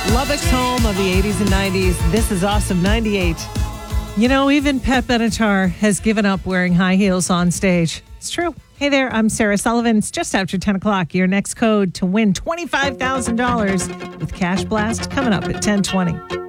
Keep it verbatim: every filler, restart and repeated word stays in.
Lubbock's home of the eighties and nineties. This is Awesome ninety-eight. You know, even Pat Benatar has given up wearing high heels on stage. It's true. Hey there, I'm Sarah Sullivan. It's just after ten o'clock. Your next code to win twenty-five thousand dollars with Cash Blast coming up at ten twenty.